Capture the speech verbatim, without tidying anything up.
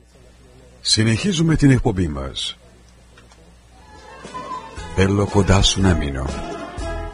Συνεχίζουμε την εκπομπή μας. Θέλω κοντά σου να μείνω.